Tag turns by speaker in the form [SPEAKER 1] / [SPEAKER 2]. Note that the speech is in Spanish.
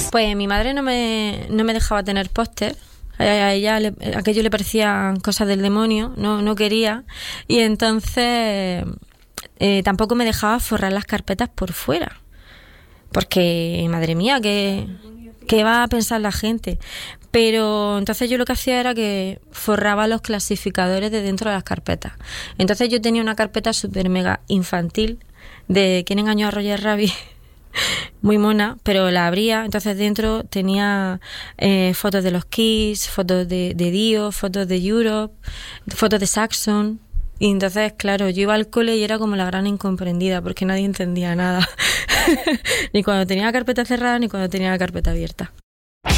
[SPEAKER 1] Pues mi madre no me dejaba tener póster. A ella aquello le parecía cosas del demonio, no quería. Y entonces tampoco me dejaba forrar las carpetas por fuera. Porque, madre mía, ¿qué va a pensar la gente? Pero entonces yo lo que hacía era que forraba los clasificadores de dentro de las carpetas. Entonces yo tenía una carpeta súper mega infantil de ¿Quién engañó a Roger Rabbit? Muy mona, pero la abría, entonces dentro tenía fotos de los Kiss, fotos de Dio, fotos de Europe, fotos de Saxon. Y entonces, claro, yo iba al cole y era como la gran incomprendida, porque nadie entendía nada. Ni cuando tenía la carpeta cerrada, ni cuando tenía la carpeta abierta.